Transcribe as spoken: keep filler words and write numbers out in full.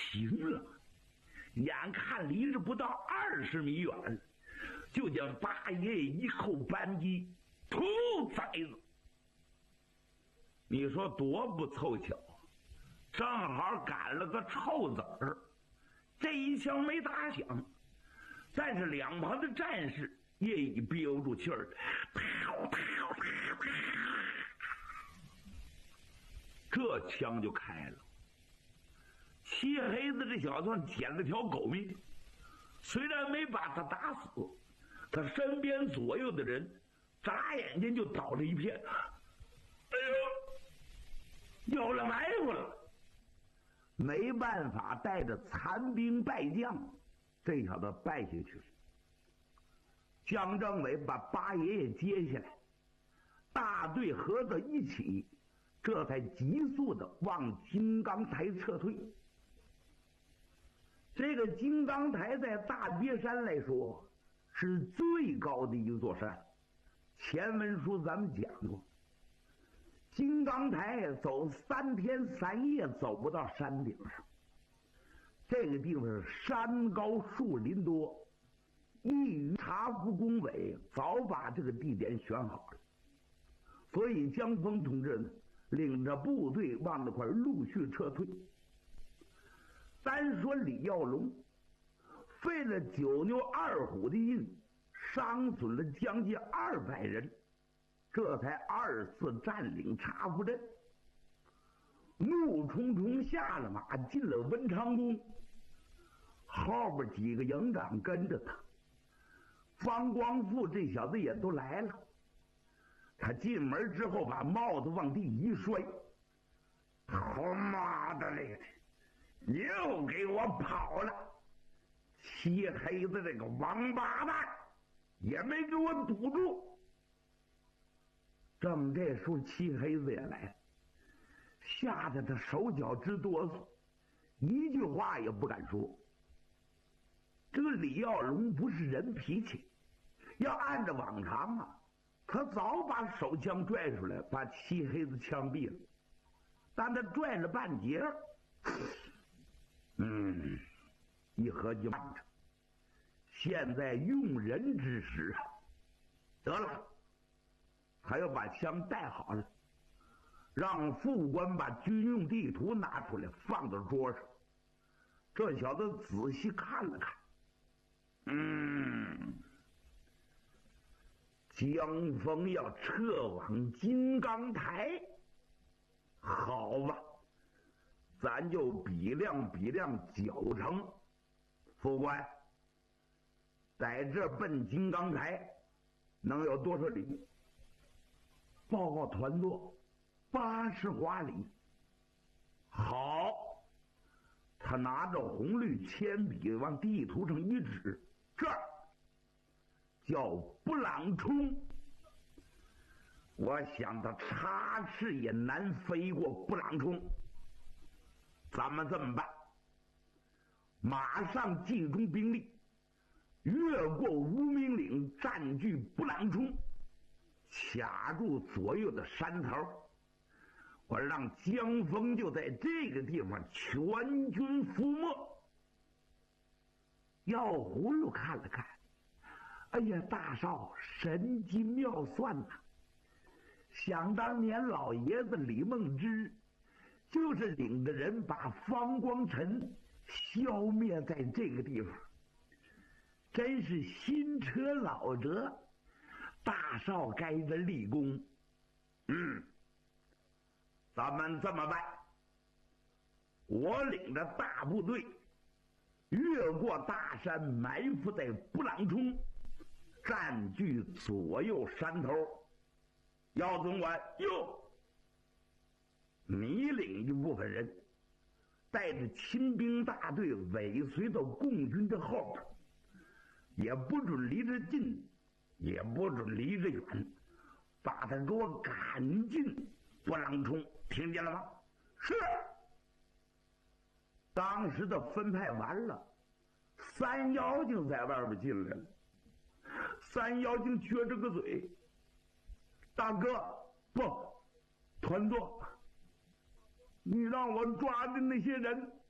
行了，眼看离着不到二十米远了，就将八爷爷一扣扳机，突崽子！你说多不凑巧，正好赶了个臭子儿。这一枪没打响，但是两旁的战士也已憋不住气儿，这枪就开了。漆黑子这小子捡了条狗命，虽然没把他打死，可身边左右的人眨眼间就倒了一片。哎呦，有了埋伏了！没办法，带着残兵败将，这小子败下去了。江政委把八爷爷接下来，大队合到一起，这才急速的往金刚台撤退。这个金刚台在大别山来说是最高的一座山，前文书咱们讲过，金刚台走三天三夜走不到山顶上。这个地方是山高树林多，一于察副工委早把这个地点选好了，所以江峰同志呢领着部队往那块陆续撤退。单说李耀龙费了九牛二虎的劲，伤损了将近二百人，这才二次占领察府镇。怒冲冲下了马，进了文昌宫，后边几个营长跟着他，方光复这小子也都来了。他进门之后把帽子往地一摔，他妈的嘞，又给我跑了！漆黑子这个王八蛋也没给我堵住。正这时候漆黑子也来了，吓得他手脚直哆嗦，一句话也不敢说。这个李耀龙不是人脾气，要按照往常啊，他早把手枪拽出来把漆黑子枪毙了，但他拽了半截，嗯，一合计慢着，现在用人之时啊，得了，还要把枪带好了，让副官把军用地图拿出来放到桌上。这小子仔细看了看，嗯，江峰要撤往金刚台，好吧，咱就比量比量脚程。副官，在这奔金刚台能有多少里？报告团座，八十华里。好，他拿着红绿铅笔往地图上一指，这儿叫布朗冲。我想他插翅也难飞过布朗冲。咱们这么办，马上集中兵力，越过无名岭，占据布朗冲，卡住左右的山头。我让江峰就在这个地方全军覆没。药葫芦看了看，哎呀，大少神机妙算呐、啊！想当年老爷子李梦之就是领着人把方光尘消灭在这个地方，真是新车老辙，大少该着立功。嗯，咱们这么办，我领着大部队越过大山，埋伏在布朗冲，占据左右山头。姚总管，哟，你领一部分人带着亲兵大队尾随到共军的后边，也不准离着近，也不准离着远，把他给我赶进布朗冲，听见了吗？是。当时的分派完了，三妖精在外边进来了。三妖精撅着个嘴，大哥，不，团座，你让我抓的那些人